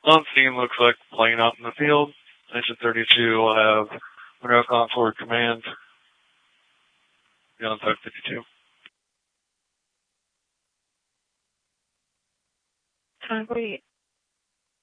On scene looks like plane out in the field. Engine 32 will have Monroe Concord Command. Beyond 552. Convoy